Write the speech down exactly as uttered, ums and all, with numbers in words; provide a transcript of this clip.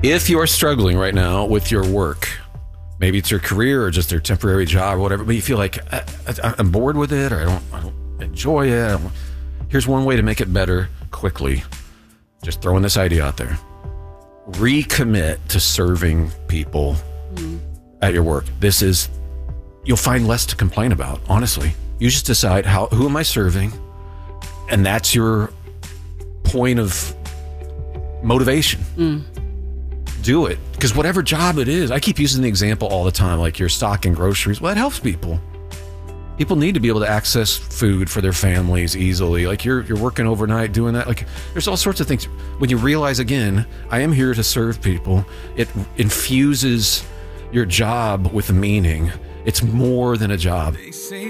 If you are struggling right now with your work, maybe it's your career or just your temporary job or whatever, but you feel like I, I, I'm bored with it or I don't, I don't enjoy it. I don't, here's one way to make it better quickly. Just throwing this idea out there. Recommit to serving people mm. at your work. This is, you'll find less to complain about, honestly. You just decide, how, who am I serving? And that's your point of motivation. Mm. Do it. Because whatever job it is, I keep using the example all the time, like you're stocking groceries. Well, it helps people. People need to be able to access food for their families easily. Like you're you're working overnight doing that. Like there's all sorts of things. When you realize, again, I am here to serve people, it infuses your job with meaning. It's more than a job.